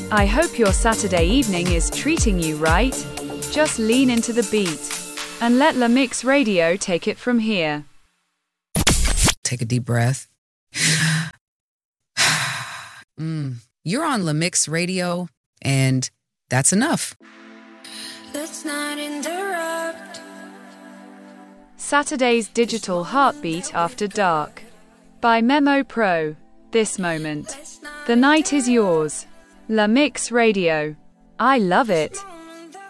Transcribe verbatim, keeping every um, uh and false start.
I hope your Saturday evening is treating you right. Just lean into the beat and let La Mix Radio take it from here. Take a deep breath. mm. You're on La Mix Radio, and that's enough. Let's not interrupt. Saturday's Digital Heartbeat After Dark by Memo Pro. This moment. The night is yours. La Mix Radio. I love it.